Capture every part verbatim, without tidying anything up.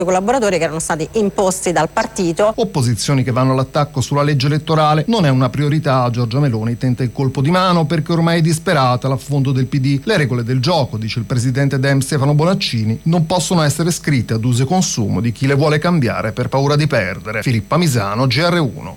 collaboratori che erano stati imposti dal partito. Opposizioni che vanno all'attacco sulla legge elettorale non è una priorità. Giorgia Meloni tenta il colpo di mano perché ormai è disperata l'affondo del P D. Le regole del gioco, dice il presidente Dem Stefano Bonaccini, non possono essere scritte ad uso e consumo di chi le vuole cambiare per paura di perdere. Filippa Misano, G R uno.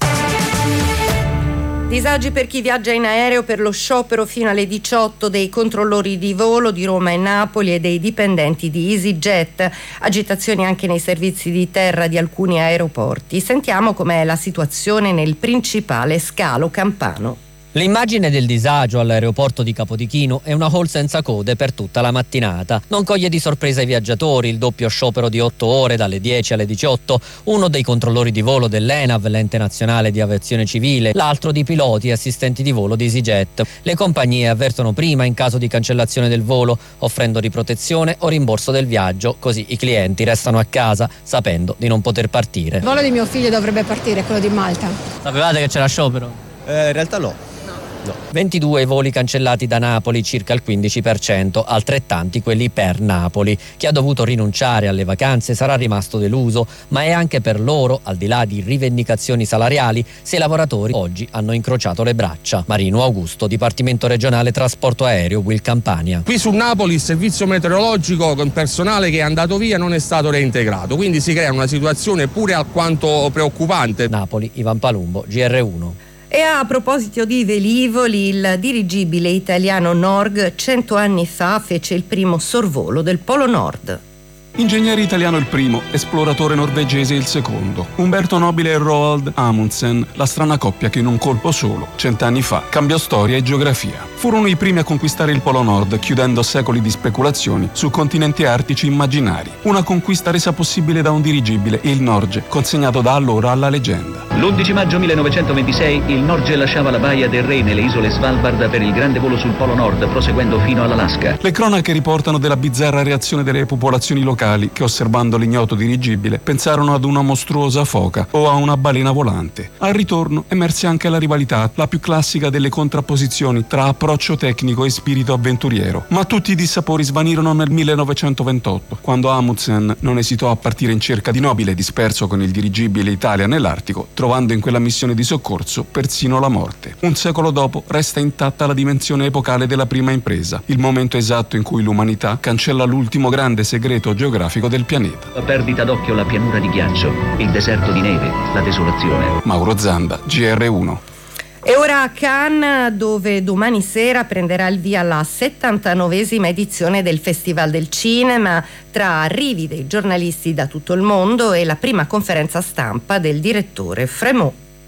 Disagi per chi viaggia in aereo per lo sciopero fino alle diciotto dei controllori di volo di Roma e Napoli e dei dipendenti di EasyJet. Agitazioni anche nei servizi di terra di alcuni aeroporti. Sentiamo com'è la situazione nel principale scalo campano. L'immagine del disagio all'aeroporto di Capodichino è una hall senza code per tutta la mattinata. Non coglie di sorpresa i viaggiatori il doppio sciopero di otto ore dalle dieci alle diciotto, uno dei controllori di volo dell'ENAV, l'ente nazionale di aviazione civile, l'altro di piloti e assistenti di volo di EasyJet. Le compagnie avvertono prima in caso di cancellazione del volo, offrendo riprotezione o rimborso del viaggio, così i clienti restano a casa sapendo di non poter partire. Il volo di mio figlio dovrebbe partire, quello di Malta. Sapevate che c'era sciopero? Eh, in realtà no. No. ventidue voli cancellati da Napoli, circa il quindici per cento, altrettanti quelli per Napoli. Chi ha dovuto rinunciare alle vacanze sarà rimasto deluso, ma è anche per loro, al di là di rivendicazioni salariali, se i lavoratori oggi hanno incrociato le braccia. Marino Augusto, Dipartimento Regionale Trasporto Aereo, Will Campania. Qui su Napoli il servizio meteorologico con personale che è andato via non è stato reintegrato, quindi si crea una situazione pure alquanto preoccupante. Napoli, Ivan Palumbo, G R uno. E a proposito di velivoli, il dirigibile italiano Norg cento anni fa fece il primo sorvolo del Polo Nord. Ingegnere italiano il primo, esploratore norvegese il secondo. Umberto Nobile e Roald Amundsen, la strana coppia che in un colpo solo, cent'anni fa, cambiò storia e geografia. Furono i primi a conquistare il Polo Nord, chiudendo secoli di speculazioni su continenti artici immaginari. Una conquista resa possibile da un dirigibile, il Norge, consegnato da allora alla leggenda. L'undici maggio millenovecentoventisei il Norge lasciava la Baia del Re nelle isole Svalbard per il grande volo sul Polo Nord, proseguendo fino all'Alaska. Le cronache riportano della bizzarra reazione delle popolazioni locali che, osservando l'ignoto dirigibile, pensarono ad una mostruosa foca o a una balena volante. Al ritorno emerse anche la rivalità, la più classica delle contrapposizioni tra approccio tecnico e spirito avventuriero. Ma tutti i dissapori svanirono nel millenovecentoventotto, quando Amundsen non esitò a partire in cerca di Nobile, disperso con il dirigibile Italia nell'Artico, trovando in quella missione di soccorso persino la morte. Un secolo dopo resta intatta la dimensione epocale della prima impresa, il momento esatto in cui l'umanità cancella l'ultimo grande segreto geografico del pianeta. A perdita d'occhio la pianura di ghiaccio, il deserto di neve, la desolazione. Mauro Zanda, G R uno. E ora a Cannes, dove domani sera prenderà il via la settantanovesima edizione del Festival del Cinema, tra arrivi dei giornalisti da tutto il mondo e la prima conferenza stampa del direttore Frémaux.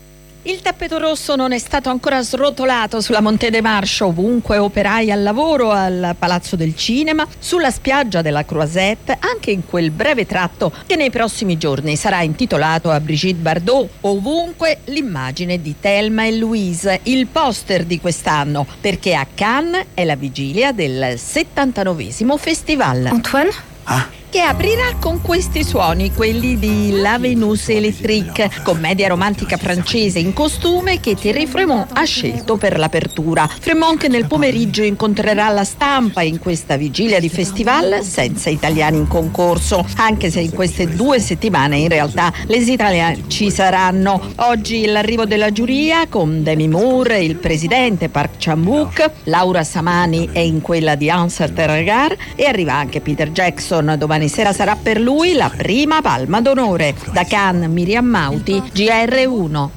Il tappeto rosso non è stato ancora srotolato sulla Monte dei Marches, ovunque operai al lavoro, al Palazzo del Cinema, sulla spiaggia della Croisette, anche in quel breve tratto che nei prossimi giorni sarà intitolato a Brigitte Bardot. Ovunque l'immagine di Thelma e Louise, il poster di quest'anno, perché a Cannes è la vigilia del settantanovesimo festival. Antoine? Ah. Che aprirà con questi suoni, quelli di La Venus Electrique, commedia romantica francese in costume che Thierry Frémaux ha scelto per l'apertura. Frémaux che nel pomeriggio incontrerà la stampa in questa vigilia di festival senza italiani in concorso, anche se in queste due settimane in realtà le italiane ci saranno. Oggi l'arrivo della giuria con Demi Moore, il presidente Park Chan-wook, Laura Samani è in quella di Ansel Terragar e arriva anche Peter Jackson. Domani sera sarà per lui la prima palma d'onore. Da Cannes, Miriam Mauti, G R uno.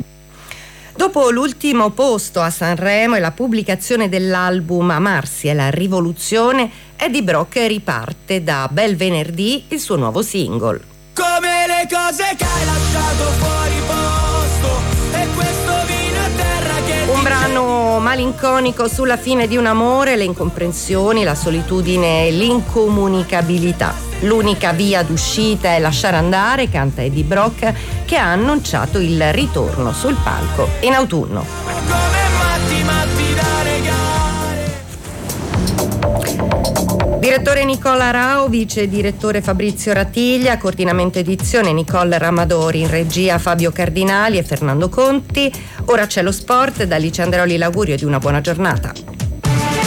Dopo l'ultimo posto a Sanremo e la pubblicazione dell'album Amarsi e la rivoluzione, Eddie Brock riparte da Bel Venerdì il suo nuovo single. Come le cose che hai lasciato fuori posto e questo vino a terra che un brano malinconico sulla fine di un amore, le incomprensioni, la solitudine e l'incomunicabilità. L'unica via d'uscita è lasciare andare, canta Eddie Brock, che ha annunciato il ritorno sul palco in autunno. come matti matti da regare. Direttore Nicola Rao, vice direttore Fabrizio Rattiglia, coordinamento edizione Nicole Ramadori, in regia Fabio Cardinali e Fernando Conti. Ora c'è lo sport, da Alice Andreoli l'augurio di una buona giornata.